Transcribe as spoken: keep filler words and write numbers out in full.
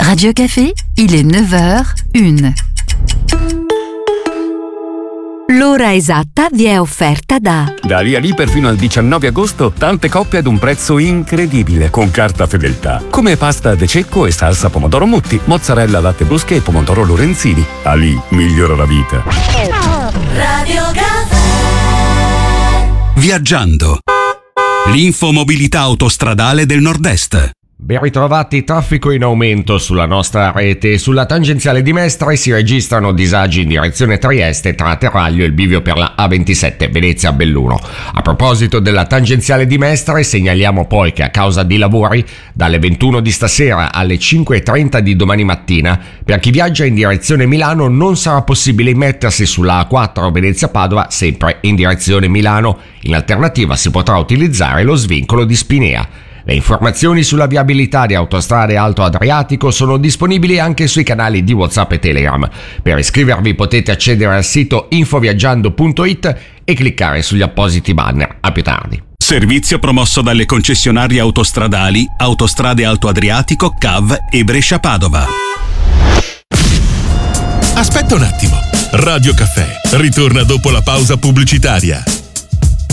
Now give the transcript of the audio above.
Radio Café, il est neuf heures une. L'ora esatta vi è offerta da... Da lì a lì perfino al diciannove agosto tante coppe ad un prezzo incredibile con carta fedeltà. Come pasta de cecco e salsa pomodoro Mutti, mozzarella latte brusche e pomodoro Lorenzini. A lì migliora la vita. Radio Café. Viaggiando. L'infomobilità autostradale del Nord-Est. Ben ritrovati, traffico in aumento sulla nostra rete. Sulla tangenziale di Mestre si registrano disagi in direzione Trieste tra Teraglio e il bivio per la A ventisette Venezia-Belluno. A proposito della tangenziale di Mestre, segnaliamo poi che a causa di lavori dalle ventuno di stasera alle cinque e trenta di domani mattina per chi viaggia in direzione Milano non sarà possibile immettersi sulla A quattro Venezia-Padova sempre in direzione Milano. In alternativa si potrà utilizzare lo svincolo di Spinea. Le informazioni sulla viabilità di Autostrade Alto Adriatico sono disponibili anche sui canali di WhatsApp e Telegram. Per iscrivervi potete accedere al sito infoviaggiando punto it e cliccare sugli appositi banner. A più tardi. Servizio promosso dalle concessionarie autostradali Autostrade Alto Adriatico, C A V e Brescia Padova. Aspetta un attimo. Radio Café ritorna dopo la pausa pubblicitaria.